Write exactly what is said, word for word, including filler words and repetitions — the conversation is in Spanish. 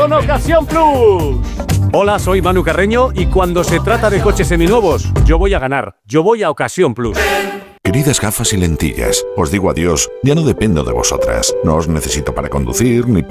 con Ocasión Plus. Hola, soy Manu Carreño y cuando se trata de coches seminuevos, yo voy a ganar. Yo voy a Ocasión Plus. Queridas gafas y lentillas, os digo adiós, ya no dependo de vosotras. No os necesito para conducir ni para